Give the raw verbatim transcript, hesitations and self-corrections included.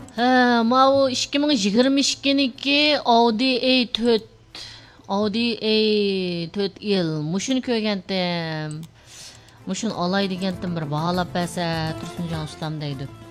Ha, mau ikki ming yigirma ikkiniki Audi A to'rt Audi A to'rt yil mushuni ko'rgandim. Mushun olay degandim bir baholab bersa Tursunjon ustam deydi.